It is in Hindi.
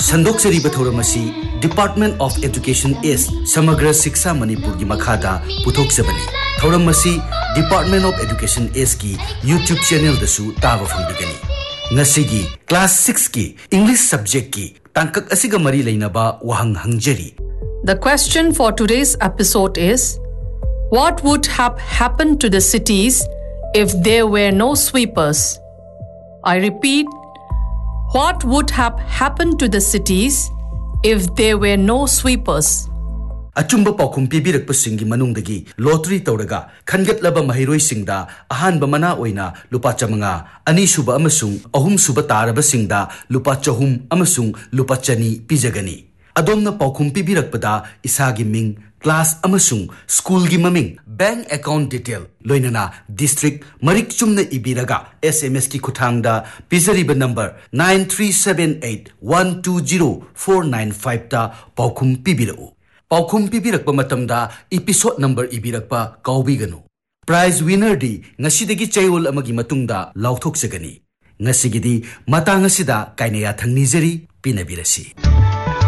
संदोक्सरी बथौरमसी डिपार्टमेंट ऑफ एजुकेशन इस समग्र शिक्षा मणिपुर की मखादा पुथोक्सबनी थौरमसी डिपार्टमेंट ऑफ एजुकेशन इस की यूट्यूब चैनल दसु ताब फंगबिगनी नसिगी क्लास 6 की इंग्लिश सब्जेक्ट की तांकक असिगा मरी लेनबा वहंग हंगजरी. The question for today's episode is, what would have happened to the cities if there were no sweepers? I repeat, what would have happened to the cities if there were no sweepers? अचुंबा पाखुम पिबिरकपसिंगी मनुंगदगी lottery तौरगा खनगतलबा महिरोइसिंगदा अहानबा मना ओइना लुपा चमंगा अनीसुबा अमसुंग अहुमसुबा तारबसिंगदा लुपा चहुम अमसुंग लुपा चनी पिजगनी. अदोमना पाखुम पिबिरकपदा इसागी मिंग क्लास अमसुंग स्कूल की ममिंग bank account detail लोइनना district Marik Chumna इबिरगा SMS की खुथांगदा पिजरीबा नंबर 9378120495 ता पाखुम पिबिरउ. पाखुम पिबिरकपा मतमदा एपिसोड नंबर इबिरकपा काउबिगनु. प्राइज विनर दी ngasiदगी चैवल अमगी मतुंगदा लाउथोक्सगनी. ngasiगidi matang asida kainaya thangnijeri pinabirasi.